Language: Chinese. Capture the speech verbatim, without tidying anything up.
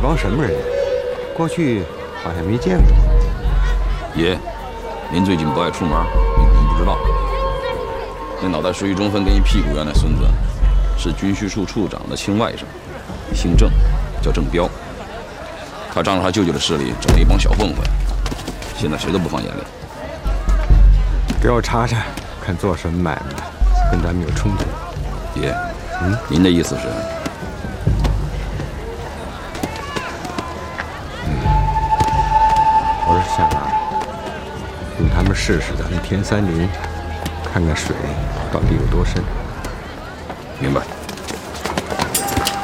帮什么人？过去好像没见过。 爷，您最近不爱出门，你可能不知道。那脑袋水与中分跟一屁股圆那孙子，是军需处处长的亲外甥，姓郑，叫郑彪。他仗着他舅舅的势力，整了一帮小混混，现在谁都不放眼里。 给我查查，看做什么买卖，跟咱们有冲突。 爷，嗯，您的意思是？ 嗯，我是想啊，用他们试试咱们田三林，看看水到底有多深。 明白。